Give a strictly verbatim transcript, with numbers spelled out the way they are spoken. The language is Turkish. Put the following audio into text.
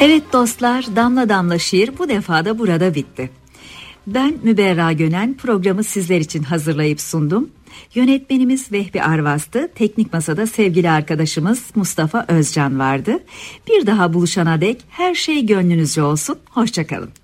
Evet dostlar, Damla Damla Şiir bu defa da burada bitti. Ben Müberra Gönen, programı sizler için hazırlayıp sundum. Yönetmenimiz Vehbi Arvas'tı. Teknik masada sevgili arkadaşımız Mustafa Özcan vardı. Bir daha buluşana dek her şey gönlünüzce olsun. Hoşça kalın.